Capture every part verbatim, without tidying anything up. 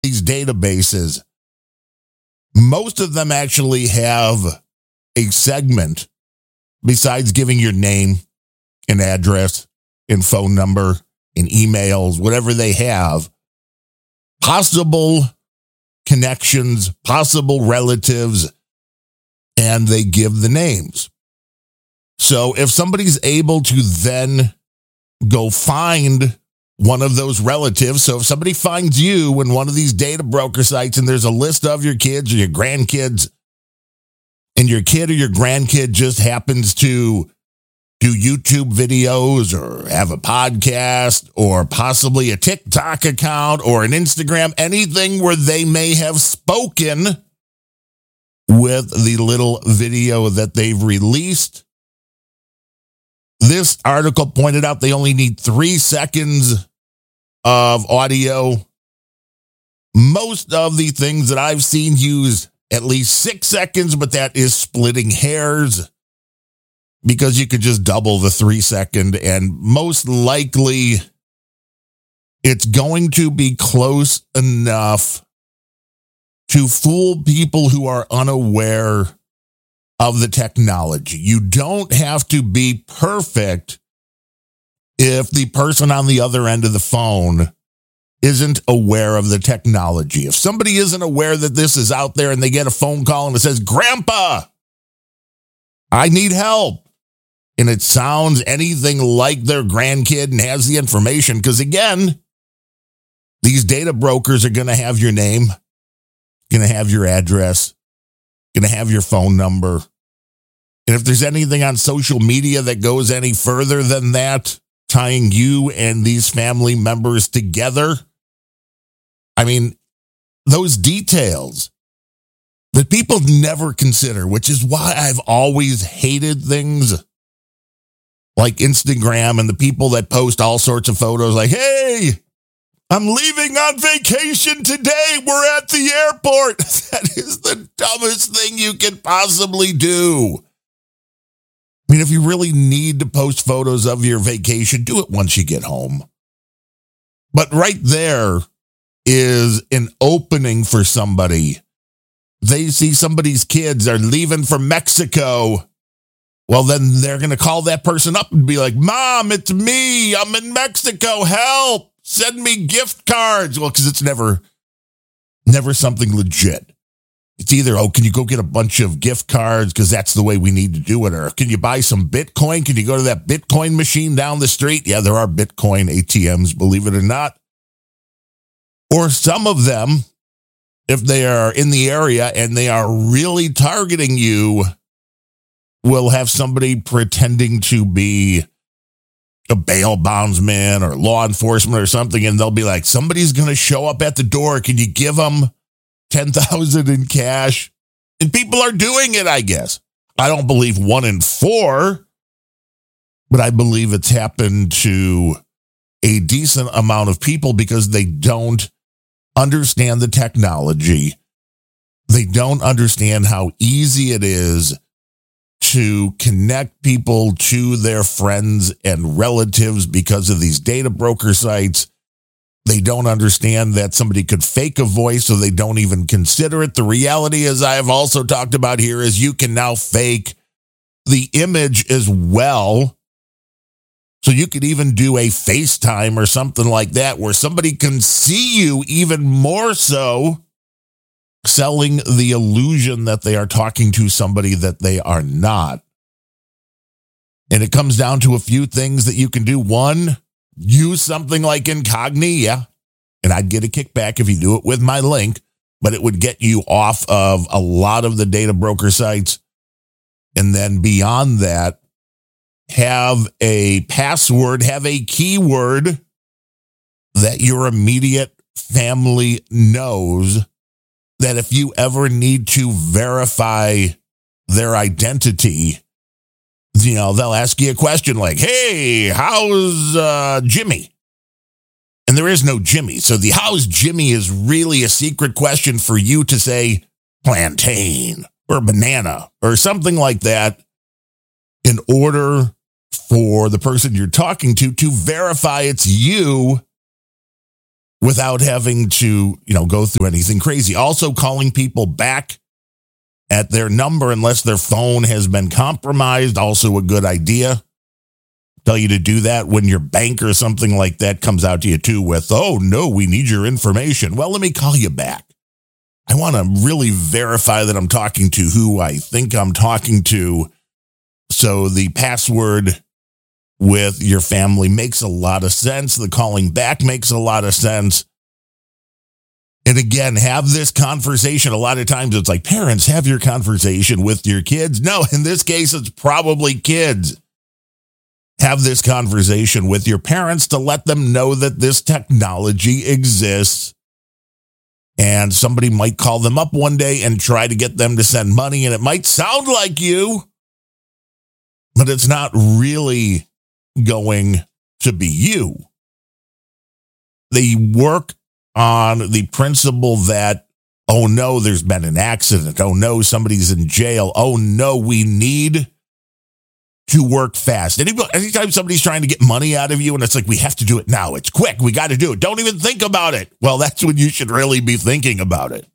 these databases, most of them actually have a segment besides giving your name and address and phone number and emails, whatever they have, possible connections, possible relatives, and they give the names. So if somebody's able to then go find one of those relatives, so if somebody finds you in one of these data broker sites and there's a list of your kids or your grandkids, and your kid or your grandkid just happens to do YouTube videos or have a podcast or possibly a TikTok account or an Instagram, anything where they may have spoken with the little video that they've released. This article pointed out they only need three seconds of audio. Most of the things that I've seen use at least six seconds, but that is splitting hairs because you could just double the three second, and most likely it's going to be close enough to fool people who are unaware of the technology. You don't have to be perfect if the person on the other end of the phone isn't aware of the technology. If somebody isn't aware that this is out there and they get a phone call and it says, "Grandpa, I need help," and it sounds anything like their grandkid and has the information, because again, these data brokers are going to have your name, going to have your address, going to have your phone number. And if there's anything on social media that goes any further than that, tying you and these family members together, I mean, those details that people never consider, which is why I've always hated things like Instagram and the people that post all sorts of photos like, "Hey, I'm leaving on vacation today. We're at the airport." That is the dumbest thing you could possibly do. I mean, if you really need to post photos of your vacation, do it once you get home. But right there is an opening for somebody. They see somebody's kids are leaving for Mexico. Well, then they're going to call that person up and be like, "Mom, it's me. I'm in Mexico. Help. Send me gift cards." Well, because it's never, never something legit. It's either, "Oh, can you go get a bunch of gift cards because that's the way we need to do it?" Or, "Can you buy some Bitcoin? Can you go to that Bitcoin machine down the street?" Yeah, there are Bitcoin A T Ms, believe it or not. Or some of them, if they are in the area and they are really targeting you, will have somebody pretending to be a bail bondsman or law enforcement or something, and they'll be like, "Somebody's going to show up at the door. Can you give them ten thousand dollars in cash?" And people are doing it, I guess. I don't believe one in four, but I believe it's happened to a decent amount of people because they don't understand the technology. They don't understand how easy it is to connect people to their friends and relatives because of these data broker sites. They don't understand that somebody could fake a voice, so they don't even consider it. The reality, as I have also talked about here, is you can now fake the image as well. So you could even do a FaceTime or something like that where somebody can see you even more so, selling the illusion that they are talking to somebody that they are not. And it comes down to a few things that you can do. One, use something like Incognia, and I'd get a kickback if you do it with my link, but it would get you off of a lot of the data broker sites. And then beyond that, have a password, have a keyword that your immediate family knows, that if you ever need to verify their identity, you know, they'll ask you a question like, "Hey, how's uh, Jimmy?" And there is no Jimmy. So the "how's Jimmy" is really a secret question for you to say plantain or banana or something like that in order for the person you're talking to to verify it's you without having to, you know, go through anything crazy. Also calling people back at their number unless their phone has been compromised. Also a good idea. Tell you to do that when your bank or something like that comes out to you too with, oh no, we need your information. Well, let me call you back. I want to really verify that I'm talking to who I think I'm talking to. So the password with your family makes a lot of sense. The calling back makes a lot of sense. And again, have this conversation. A lot of times it's like, parents, have your conversation with your kids. No, in this case, it's probably kids. Have this conversation with your parents to let them know that this technology exists. And somebody might call them up one day and try to get them to send money. And it might sound like you, but it's not really going to be you. They work on the principle that, oh no, there's been an accident. Oh no, somebody's in jail. Oh no, we need to work fast. Anybody, anytime somebody's trying to get money out of you and it's like, we have to do it now. It's quick. We got to do it. Don't even think about it. Well, that's when you should really be thinking about it.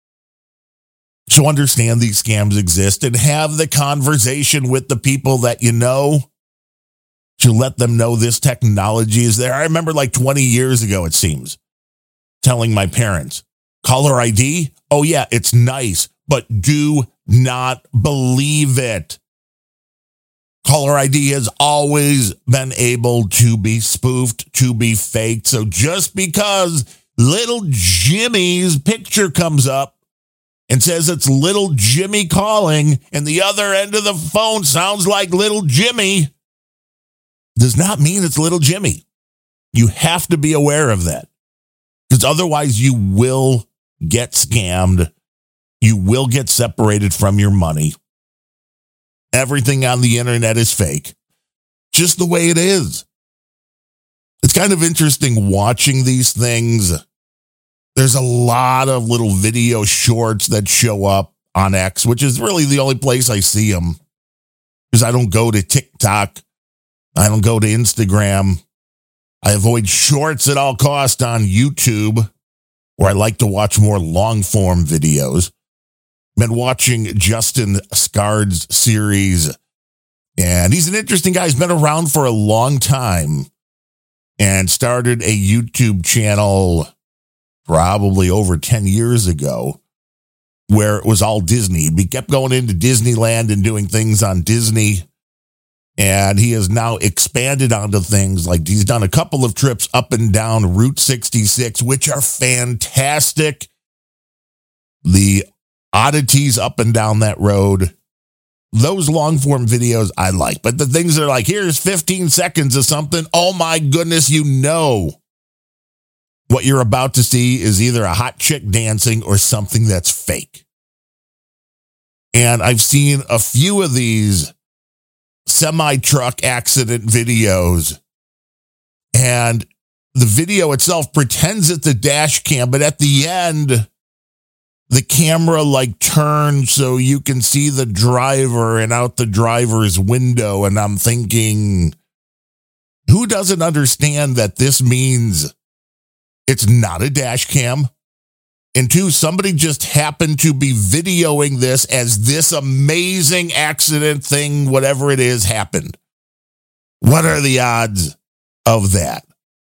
So understand these scams exist and have the conversation with the people that you know to let them know this technology is there. I remember like twenty years ago, it seems, telling my parents, caller I D. Oh yeah, it's nice, but do not believe it. Caller I D has always been able to be spoofed, to be faked. So just because little Jimmy's picture comes up and says it's little Jimmy calling and the other end of the phone sounds like little Jimmy, does not mean it's little Jimmy. You have to be aware of that, because otherwise you will get scammed. You will get separated from your money. Everything on the internet is fake, just the way it is. It's kind of interesting watching these things. There's a lot of little video shorts that show up on X, which is really the only place I see them, because I don't go to TikTok. I don't go to Instagram. I avoid shorts at all costs on YouTube, where I like to watch more long-form videos. Been watching Justin Scard's series, and he's an interesting guy. He's been around for a long time and started a YouTube channel probably over ten years ago, where it was all Disney. He kept going into Disneyland and doing things on Disney. And he has now expanded onto things like he's done a couple of trips up and down Route sixty-six, which are fantastic. The oddities up and down that road, those long form videos I like. But the things that are like, here's fifteen seconds of something. Oh my goodness, you know what you're about to see is either a hot chick dancing or something that's fake. And I've seen a few of these semi-truck accident videos, and the video itself pretends it's a dash cam, but at the end, the camera like turns so you can see the driver and out the driver's window. And I'm thinking, who doesn't understand that this means it's not a dash cam? And two, somebody just happened to be videoing this as this amazing accident thing, whatever it is, happened. What are the odds of that?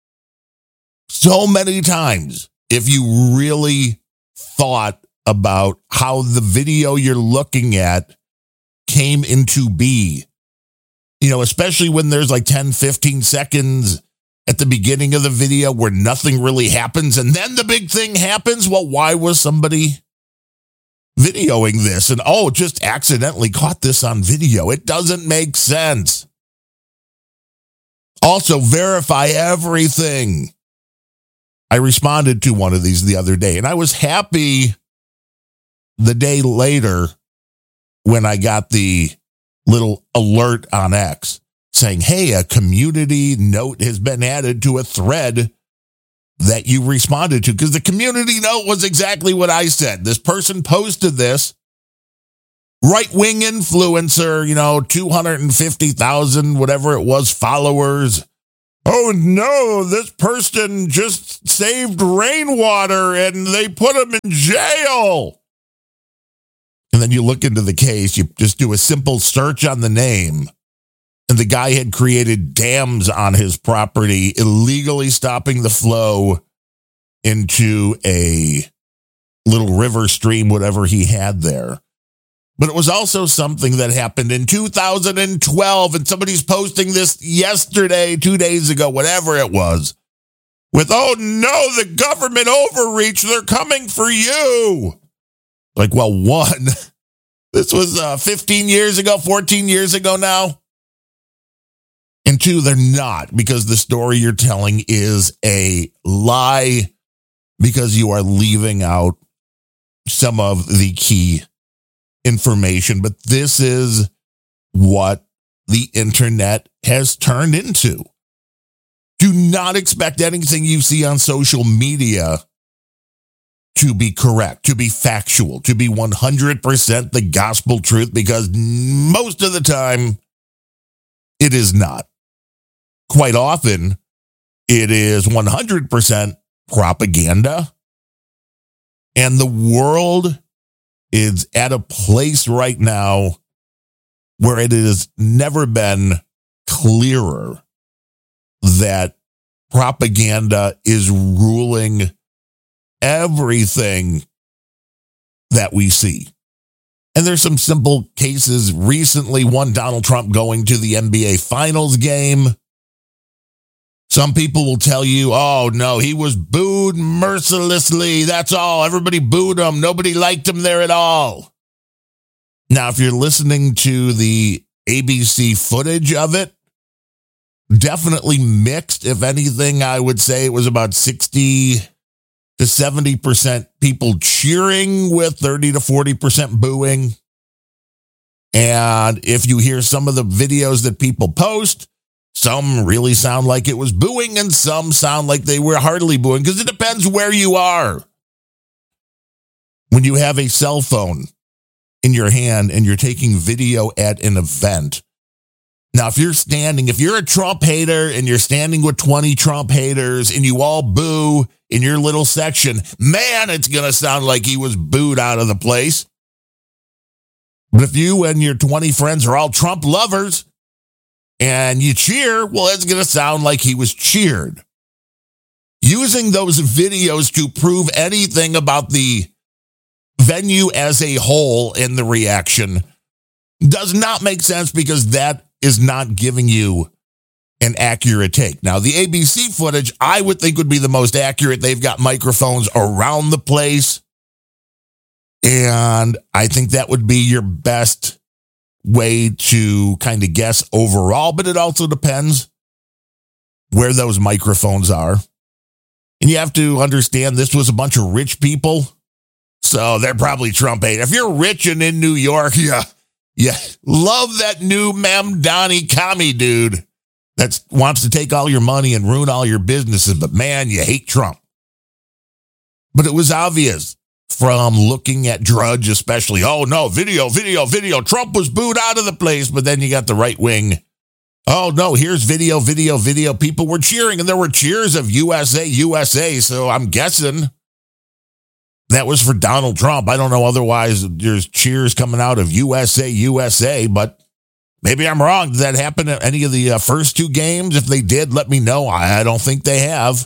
So many times, if you really thought about how the video you're looking at came into be, you know, especially when there's like ten, fifteen seconds at the beginning of the video where nothing really happens, and then the big thing happens. Well, why was somebody videoing this? And oh, just accidentally caught this on video. It doesn't make sense. Also, verify everything. I responded to one of these the other day, and I was happy the day later when I got the little alert on X saying, hey, a community note has been added to a thread that you responded to. Because the community note was exactly what I said. This person posted this, right-wing influencer, you know, two hundred fifty thousand, whatever it was, followers, oh no, this person just saved rainwater and they put him in jail. And then you look into the case, you just do a simple search on the name, and the guy had created dams on his property, illegally stopping the flow into a little river stream, whatever he had there. But it was also something that happened in two thousand twelve, and somebody's posting this yesterday, two days ago, whatever it was, with, oh no, the government overreach, they're coming for you. Like, well, one, this was uh, fifteen years ago, fourteen years ago now. And two, they're not, because the story you're telling is a lie, because you are leaving out some of the key information. But this is what the internet has turned into. Do not expect anything you see on social media to be correct, to be factual, to be one hundred percent the gospel truth, because most of the time it is not. Quite often it is one hundred percent propaganda. And the world is at a place right now where it has never been clearer that propaganda is ruling everything that we see. And there's some simple cases recently. One, Donald Trump going to the N B A Finals game. Some people will tell you, oh, no, he was booed mercilessly. That's all. Everybody booed him. Nobody liked him there at all. Now, if you're listening to the A B C footage of it, definitely mixed. If anything, I would say it was about sixty to seventy percent people cheering with thirty to forty percent booing. And if you hear some of the videos that people post, some really sound like it was booing and some sound like they were hardly booing, because it depends where you are. When you have a cell phone in your hand and you're taking video at an event. Now, if you're standing, if you're a Trump hater and you're standing with twenty Trump haters and you all boo in your little section, man, it's going to sound like he was booed out of the place. But if you and your twenty friends are all Trump lovers and you cheer, well, it's going to sound like he was cheered. Using those videos to prove anything about the venue as a whole in the reaction does not make sense, because that is not giving you an accurate take. Now, the A B C footage, I would think, would be the most accurate. They've got microphones around the place, and I think that would be your best way to kind of guess overall, but it also depends where those microphones are. And you have to understand, this was a bunch of rich people, so they're probably Trump hate. If you're rich and in New York, yeah, yeah, love that new Mamdani commie dude that wants to take all your money and ruin all your businesses, but man, you hate Trump. But it was obvious from looking at Drudge especially. Oh no, video, video, video. Trump was booed out of the place. But then you got the right wing. Oh no, here's video, video, video. People were cheering, and there were cheers of U S A, U S A. So I'm guessing that was for Donald Trump. I don't know. Otherwise, there's cheers coming out of U S A, U S A. But maybe I'm wrong. Did that happen at any of the uh, first two games? If they did, let me know. I don't think they have.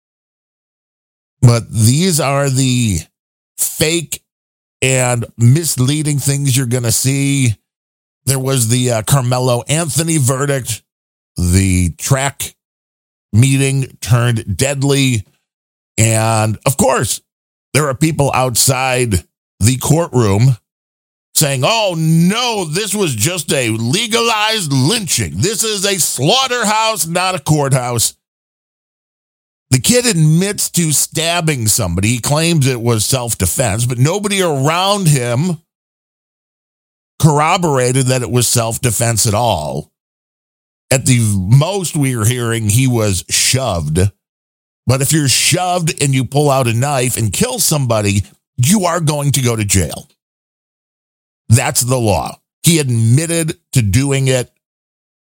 But these are the fake and misleading things you're going to see. There was the uh, Carmelo Anthony verdict. The track meeting turned deadly. And of course, there are people outside the courtroom saying, oh no, this was just a legalized lynching. This is a slaughterhouse, not a courthouse. The kid admits to stabbing somebody. He claims it was self-defense, but nobody around him corroborated that it was self-defense at all. At the most we were hearing, he was shoved. But if you're shoved and you pull out a knife and kill somebody, you are going to go to jail. That's the law. He admitted to doing it.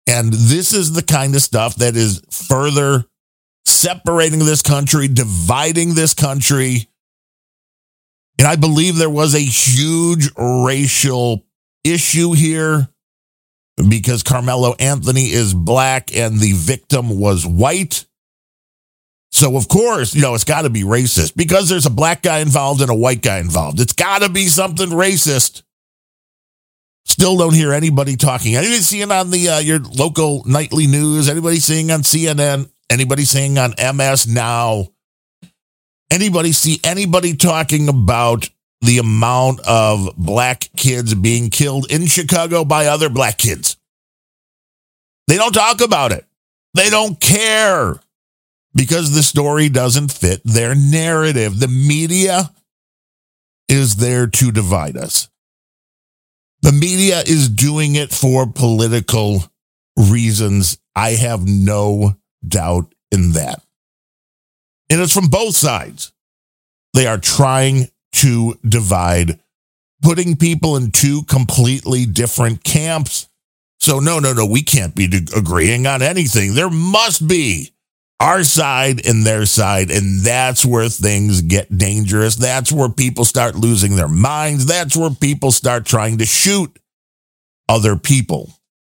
And this is the kind of stuff that is further separating this country, dividing this country. And I believe there was a huge racial issue here because Carmelo Anthony is black and the victim was white. So, of course, you know, it's got to be racist because there's a black guy involved and a white guy involved. It's got to be something racist. Still don't hear anybody talking. Anybody seeing on the uh, your local nightly news? Anybody seeing on C N N? Anybody seeing on M S Now? Anybody see anybody talking about the amount of black kids being killed in Chicago by other black kids? They don't talk about it. They don't care because the story doesn't fit their narrative. The media is there to divide us. The media is doing it for political reasons. I have no doubt in that. And it's from both sides. They are trying to divide, putting people in two completely different camps. So no, no, no, we can't be agreeing on anything. There must be our side and their side, and that's where things get dangerous. That's where people start losing their minds. That's where people start trying to shoot other people.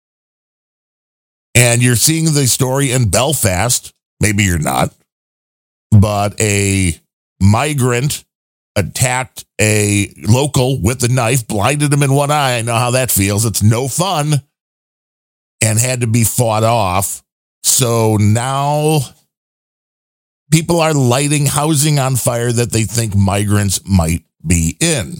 And you're seeing the story in Belfast. Maybe you're not. But a migrant attacked a local with a knife, blinded him in one eye. I know how that feels. It's no fun. And had to be fought off. So now people are lighting housing on fire that they think migrants might be in.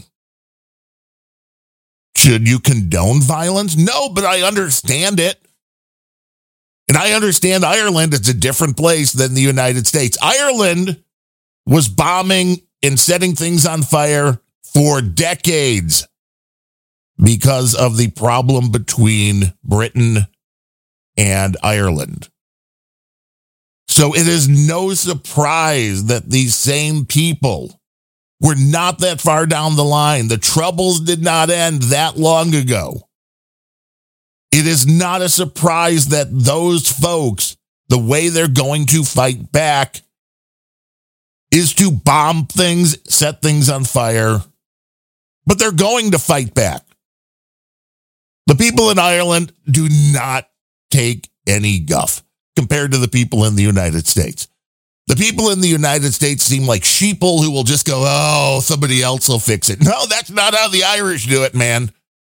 Should you condone violence? No, but I understand it. And I understand Ireland is a different place than the United States. Ireland was bombing and setting things on fire for decades because of the problem between Britain and Ireland. So it is no surprise that these same people were not that far down the line. The troubles did not end that long ago. It is not a surprise that those folks, the way they're going to fight back is to bomb things, set things on fire, but they're going to fight back. The people in Ireland do not take any guff compared to the people in the United States. The people in the United States seem like sheeple who will just go, oh, somebody else will fix it. No, that's not how the Irish do it, man.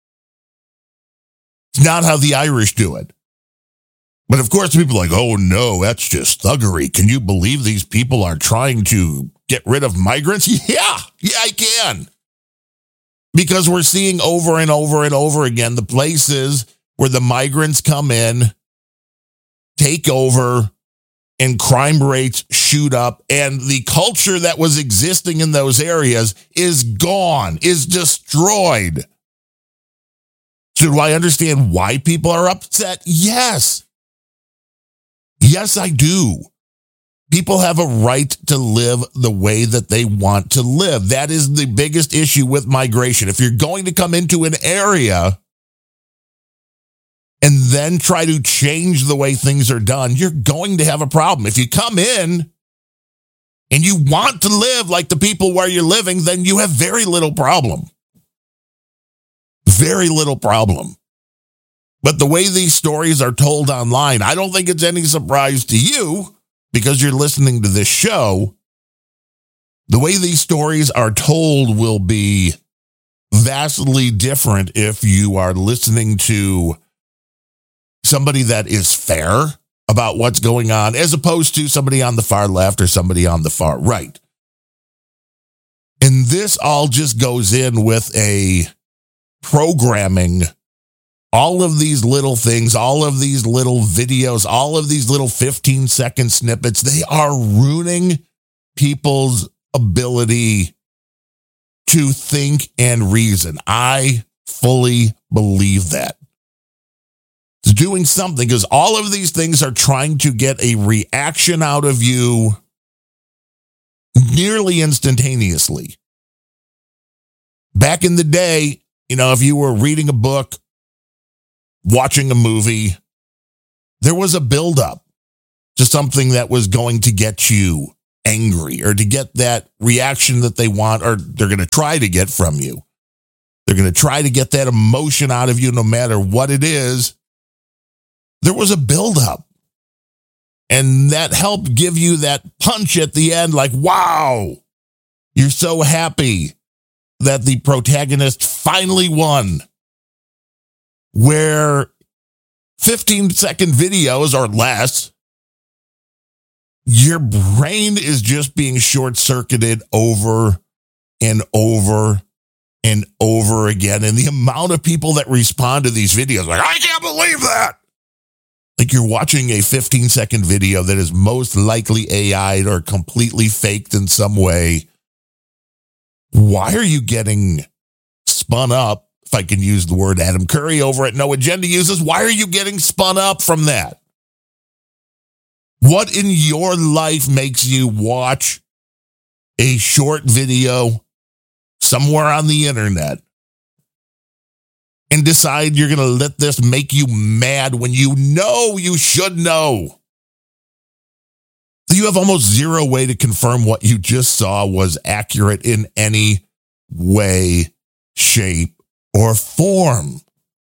It's not how the Irish do it. But of course, people are like, oh no, that's just thuggery. Can you believe these people are trying to get rid of migrants? Yeah, yeah, I can. Because we're seeing over and over and over again the places where the migrants come in, take over, and crime rates shoot up, and the culture that was existing in those areas is gone, is destroyed. So do I understand why people are upset? Yes. Yes, I do. People have a right to live the way that they want to live. That is the biggest issue with migration. If you're going to come into an area and then try to change the way things are done, you're going to have a problem. If you come in and you want to live like the people where you're living, then you have very little problem. Very little problem. But the way these stories are told online, I don't think it's any surprise to you because you're listening to this show. The way these stories are told will be vastly different if you are listening to somebody that is fair about what's going on, as opposed to somebody on the far left or somebody on the far right. And this all just goes in with a programming, all of these little things, all of these little videos, all of these little fifteen second snippets, they are ruining people's ability to think and reason. I fully believe that. It's doing something because all of these things are trying to get a reaction out of you nearly instantaneously. Back in the day, you know, if you were reading a book, watching a movie, there was a buildup to something that was going to get you angry or to get that reaction that they want or they're going to try to get from you. They're going to try to get that emotion out of you no matter what it is. There was a buildup. And that helped give you that punch at the end, like, wow, you're so happy that the protagonist finally won. Where fifteen second videos or less, your brain is just being short-circuited over and over and over again. And the amount of people that respond to these videos, like, I can't believe that. Like you're watching a fifteen second video that is most likely A I'd or completely faked in some way. Why are you getting spun up? If I can use the word Adam Curry over at No Agenda uses, why are you getting spun up from that? What in your life makes you watch a short video somewhere on the internet and decide you're going to let this make you mad when you know you should know? You have almost zero way to confirm what you just saw was accurate in any way, shape, or form.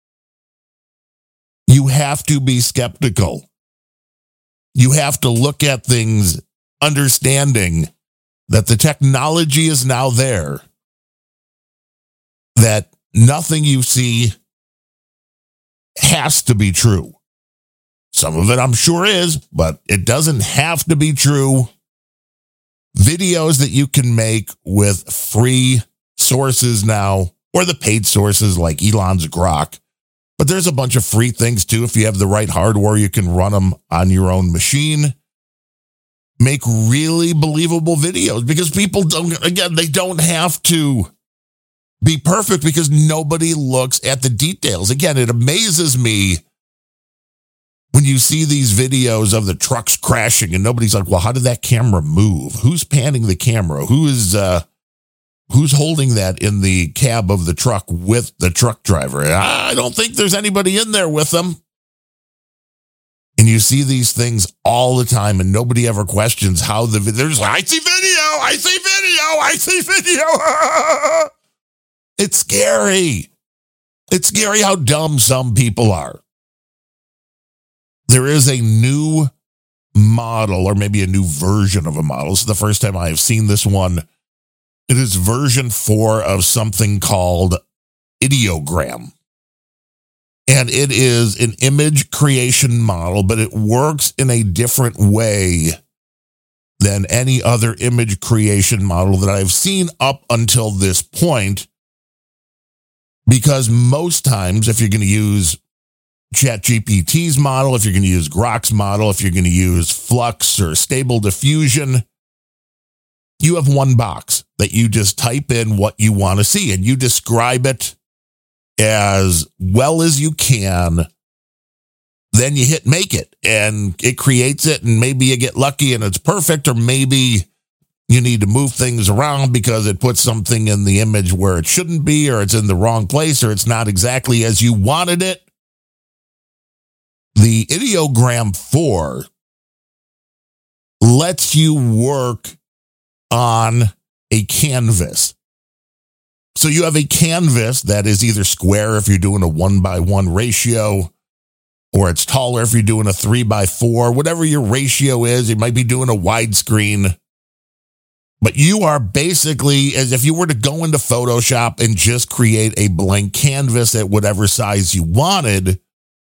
You have to be skeptical. You have to look at things understanding that the technology is now there, that nothing you see has to be true. Some of it I'm sure is, but it doesn't have to be true. Videos that you can make with free sources now, or the paid sources like Elon's Grok. But there's a bunch of free things too. If you have the right hardware, you can run them on your own machine. Make really believable videos because people don't, again, they don't have to be perfect because nobody looks at the details. Again, it amazes me when you see these videos of the trucks crashing and nobody's like, well, how did that camera move? Who's panning the camera? Who is, uh, who's holding that in the cab of the truck with the truck driver? I don't think there's anybody in there with them. And you see these things all the time and nobody ever questions how the, they're just like, I see video, I see video, I see video. It's scary. It's scary how dumb some people are. There is a new model, or maybe a new version of a model. This is the first time I have seen this one. It is version four of something called Ideogram. And it is an image creation model, but it works in a different way than any other image creation model that I've seen up until this point. Because most times, if you're going to use ChatGPT's model, if you're going to use Grok's model, if you're going to use Flux or Stable Diffusion, you have one box that you just type in what you want to see and you describe it as well as you can. Then you hit make it and it creates it, and maybe you get lucky and it's perfect, or maybe you need to move things around because it puts something in the image where it shouldn't be, or it's in the wrong place, or it's not exactly as you wanted it. The Ideogram four lets you work on a canvas. So you have a canvas that is either square if you're doing a one by one ratio, or it's taller if you're doing a three by four, whatever your ratio is. You might be doing a widescreen. But you are basically as if you were to go into Photoshop and just create a blank canvas at whatever size you wanted.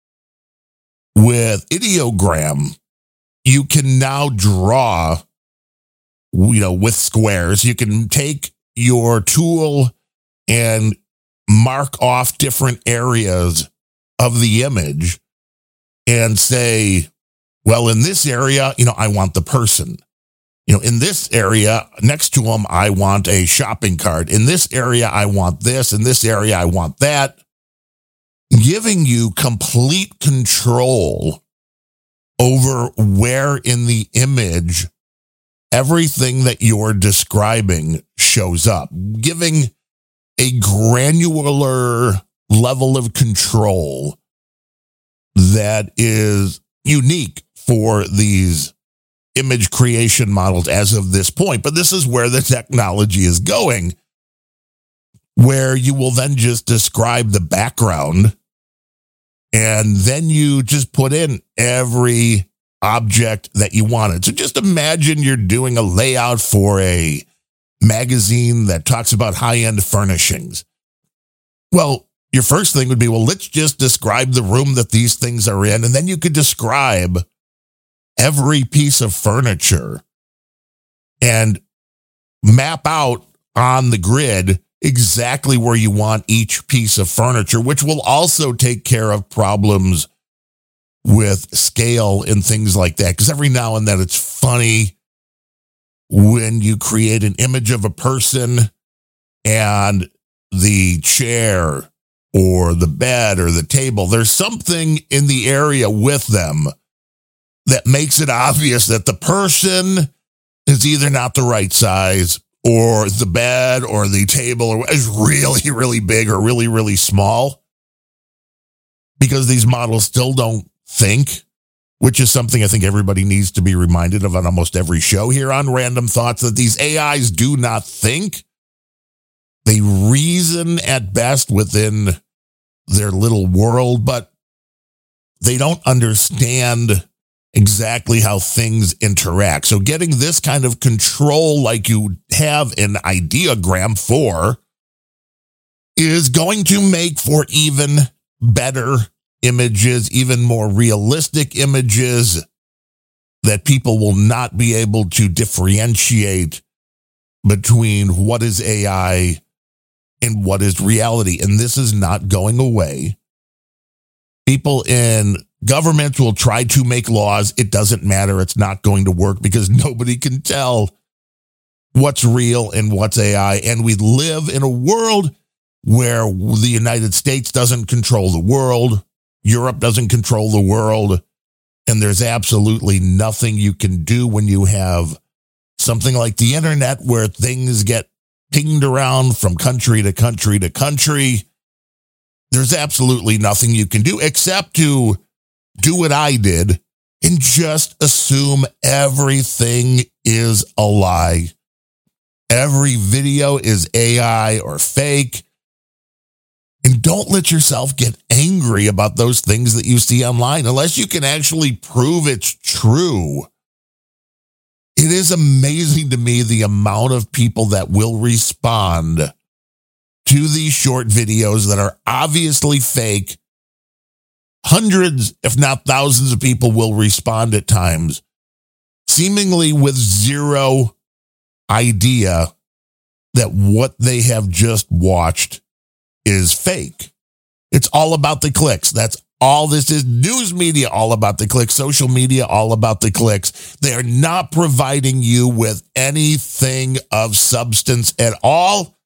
With Ideogram, you can now draw, you know, with squares. You can take your tool and mark off different areas of the image and say, well, in this area, you know, I want the person. You know, in this area next to them, I want a shopping cart. In this area, I want this. In this area, I want that. Giving you complete control over where in the image everything that you're describing shows up, giving a granular level of control that is unique for these image creation models as of this point. But this is where the technology is going, where you will then just describe the background and then you just put in every object that you wanted. So just imagine you're doing a layout for a magazine that talks about high-end furnishings. Well, your first thing would be, well, let's just describe the room that these things are in, and then you could describe every piece of furniture and map out on the grid exactly where you want each piece of furniture, which will also take care of problems with scale and things like that. Because every now and then it's funny when you create an image of a person and the chair or the bed or the table, there's something in the area with them that makes it obvious that the person is either not the right size, or the bed or the table is really, really big or really, really small, because these models still don't think, which is something I think everybody needs to be reminded of on almost every show here on Random Thoughts, that these A Is do not think. They reason at best within their little world, but they don't understand exactly how things interact. So getting this kind of control like you have in Ideogram four is going to make for even better images, even more realistic images that people will not be able to differentiate between what is A I and what is reality. And this is not going away. People in government will try to make laws. It doesn't matter. It's not going to work because nobody can tell what's real and what's A I. And we live in a world where the United States doesn't control the world. Europe doesn't control the world. And there's absolutely nothing you can do when you have something like the internet where things get pinged around from country to country to country. There's absolutely nothing you can do except to do what I did and just assume everything is a lie. Every video is A I or fake. And don't let yourself get angry about those things that you see online unless you can actually prove it's true. It is amazing to me the amount of people that will respond to these short videos that are obviously fake. Hundreds, if not thousands of people will respond at times, seemingly with zero idea that what they have just watched is fake. It's all about the clicks. That's all this is. News media, all about the clicks. Social media, all about the clicks. They are not providing you with anything of substance at all.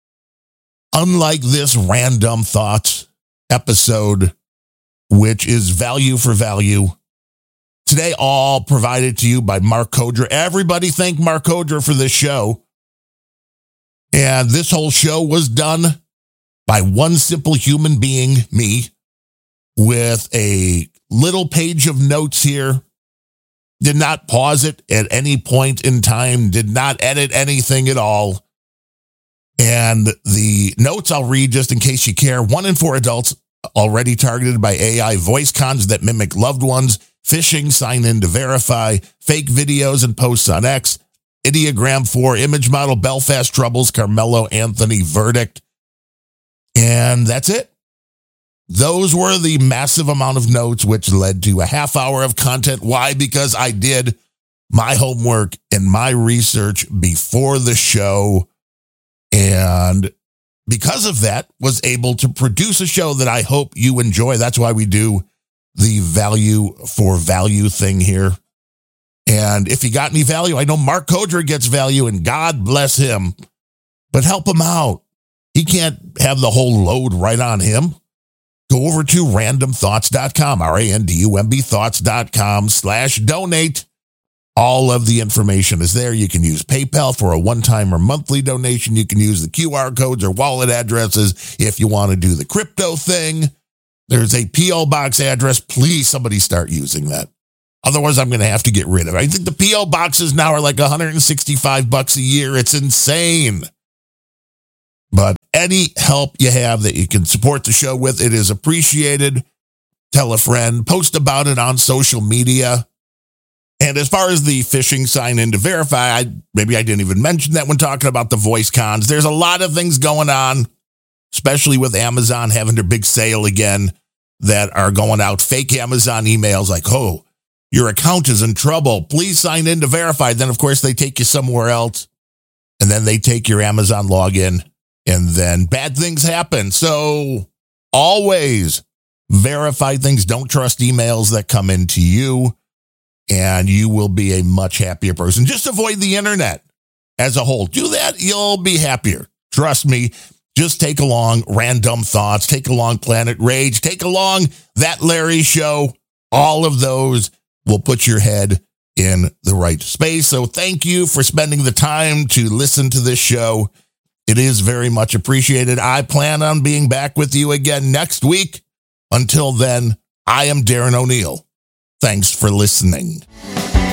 Unlike this Random Thoughts episode, which is value for value. Today, all provided to you by Mark Kodra. Everybody thank Mark Kodra for this show. And this whole show was done by one simple human being, me, with a little page of notes here. Did not pause it at any point in time. Did not edit anything at all. And the notes I'll read just in case you care. One in four adults already targeted by A I voice cons that mimic loved ones, phishing, sign in to verify, fake videos and posts on X, Ideogram four, image model, Belfast Troubles, Carmelo Anthony verdict. And that's it. Those were the massive amount of notes, which led to a half hour of content. Why? Because I did my homework and my research before the show. And because of that, was able to produce a show that I hope you enjoy. That's why we do the value for value thing here. And if you got any value, I know Mark Kodra gets value, and God bless him, but help him out. He can't have the whole load right on him. Go over to random thoughts dot com, R A N D U M B thoughts dot com slash donate. All of the information is there. You can use PayPal for a one-time or monthly donation. You can use the Q R codes or wallet addresses if you want to do the crypto thing. There's a P O box address. Please, somebody start using that. Otherwise, I'm going to have to get rid of it. I think the P O boxes now are like one hundred sixty-five bucks a year. It's insane. But any help you have that you can support the show with, it is appreciated. Tell a friend, post about it on social media. And as far as the phishing sign in to verify, I, maybe I didn't even mention that when talking about the voice cons. There's a lot of things going on, especially with Amazon having their big sale again, that are going out fake Amazon emails like, oh, your account is in trouble. Please sign in to verify. Then, of course, they take you somewhere else, and then they take your Amazon login, and then bad things happen. So always verify things. Don't trust emails that come into you, and you will be a much happier person. Just avoid the internet as a whole. Do that. You'll be happier. Trust me. Just take along Random Thoughts. Take along Planet Rage. Take along That Larry Show. All of those will put your head in the right space. So thank you for spending the time to listen to this show. It is very much appreciated. I plan on being back with you again next week. Until then, I am Darren O'Neill. Thanks for listening.